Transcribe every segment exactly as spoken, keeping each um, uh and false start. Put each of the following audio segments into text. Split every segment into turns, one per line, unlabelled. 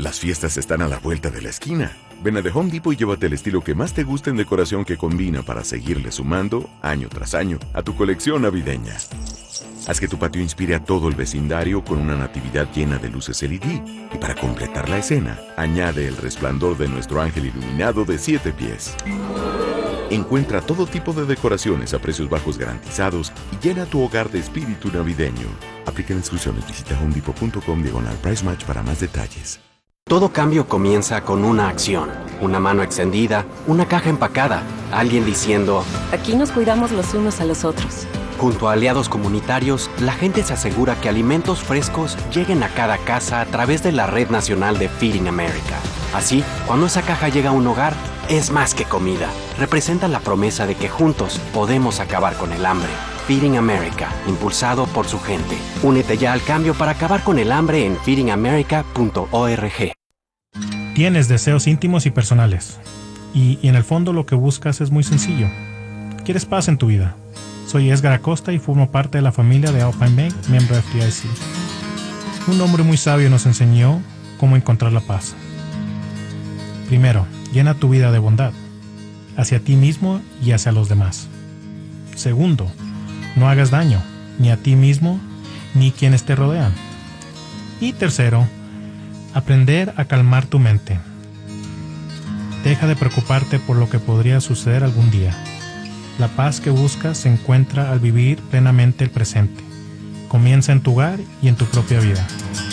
Las fiestas están a la vuelta de la esquina. Ven a The Home Depot y llévate el estilo que más te guste en decoración que combina para seguirle sumando, año tras año, a tu colección navideña. Haz que tu patio inspire a todo el vecindario con una natividad llena de luces L E D. Y para completar la escena, añade el resplandor de nuestro ángel iluminado de siete pies. Encuentra todo tipo de decoraciones a precios bajos garantizados y llena tu hogar de espíritu navideño. Aplica instrucciones. Visita homedepot punto com diagonal price match para más detalles.
Todo cambio comienza con una acción. Una mano extendida, una caja empacada, alguien diciendo:
aquí nos cuidamos los unos a los otros.
Junto a aliados comunitarios, la gente se asegura que alimentos frescos lleguen a cada casa a través de la Red Nacional de Feeding America. Así, cuando esa caja llega a un hogar, es más que comida. Representa la promesa de que juntos podemos acabar con el hambre. Feeding America, impulsado por su gente. Únete ya al cambio para acabar con el hambre en feeding america punto org.
Tienes deseos íntimos y personales. Y, y en el fondo lo que buscas es muy sencillo. Quieres paz en tu vida. Soy Edgar Acosta y formo parte de la familia de Alpine Bank, miembro de F D I C. Un hombre muy sabio nos enseñó cómo encontrar la paz. Primero, llena tu vida de bondad, hacia ti mismo y hacia los demás. Segundo, no hagas daño, ni a ti mismo, ni quienes te rodean. Y tercero, aprender a calmar tu mente. Deja de preocuparte por lo que podría suceder algún día. La paz que buscas se encuentra al vivir plenamente el presente. Comienza en tu hogar y en tu propia vida.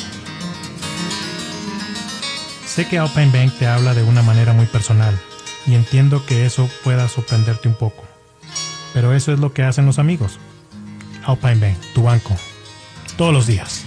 Sé que Alpine Bank te habla de una manera muy personal y entiendo que eso pueda sorprenderte un poco. Pero eso es lo que hacen los amigos. Alpine Bank, tu banco. Todos los días.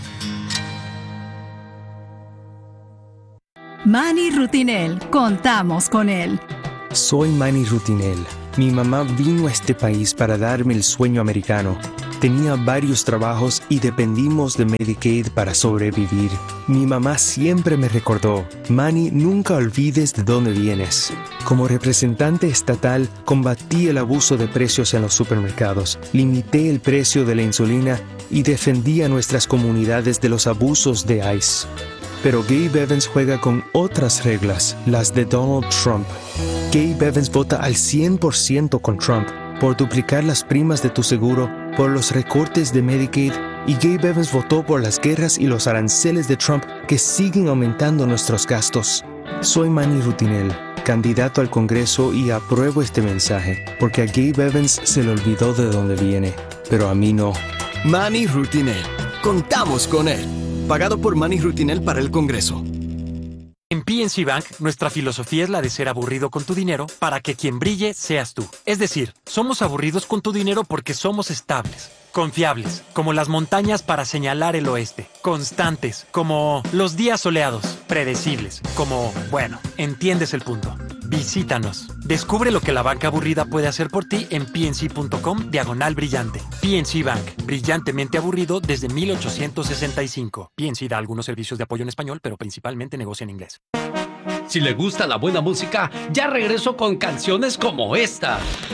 Manny Rutinel, contamos con él.
Soy Manny Rutinel. Mi mamá vino a este país para darme el sueño americano. Tenía varios trabajos y dependimos de Medicaid para sobrevivir. Mi mamá siempre me recordó: Manny, nunca olvides de dónde vienes. Como representante estatal, combatí el abuso de precios en los supermercados, limité el precio de la insulina y defendí a nuestras comunidades de los abusos de ICE. Pero Gabe Evans juega con otras reglas, las de Donald Trump. Gabe Evans vota al cien por ciento con Trump por duplicar las primas de tu seguro, por los recortes de Medicaid, y Gabe Evans votó por las guerras y los aranceles de Trump que siguen aumentando nuestros gastos. Soy Manny Rutinel, candidato al Congreso, y apruebo este mensaje porque a Gabe Evans se le olvidó de dónde viene, pero a mí no.
Manny Rutinel. Contamos con él. Pagado por Manny Rutinel para el Congreso.
En P N C Bank, nuestra filosofía es la de ser aburrido con tu dinero para que quien brille seas tú. Es decir, somos aburridos con tu dinero porque somos estables, confiables, como las montañas para señalar el oeste, constantes, como los días soleados, predecibles, como, bueno, entiendes el punto. Visítanos. Descubre lo que la banca aburrida puede hacer por ti en pnc.com diagonal brillante. P N C Bank, brillantemente aburrido desde mil ochocientos sesenta y cinco. P N C da algunos servicios de apoyo en español, pero principalmente negocia en inglés.
Si le gusta la buena música, ya regreso con canciones como esta.